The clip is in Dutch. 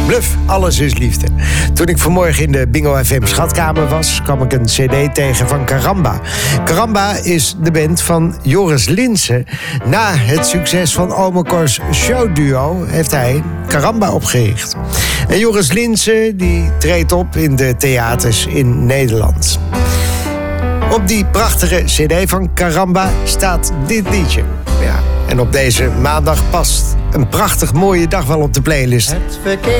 Bluff, alles is liefde. Toen ik vanmorgen in de Bingo FM schatkamer was, kwam ik een cd tegen van Caramba. Caramba is de band van Joris Linssen. Na het succes van Ome Cors showduo heeft hij Caramba opgericht. En Joris Linssen die treedt op in de theaters in Nederland. Op die prachtige cd van Caramba staat dit liedje. Ja, en op deze maandag past een prachtig mooie dag wel op de playlist.